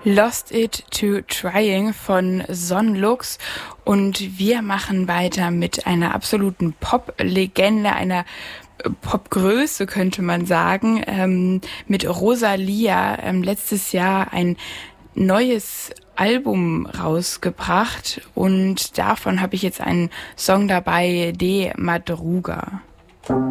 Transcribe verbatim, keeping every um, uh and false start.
Lost It to Trying von Sonlux, und wir machen weiter mit einer absoluten Pop-Legende, einer Popgröße könnte man sagen, ähm, mit Rosalia, ähm, letztes Jahr ein neues Album rausgebracht, und davon habe ich jetzt einen Song dabei, De Madruga.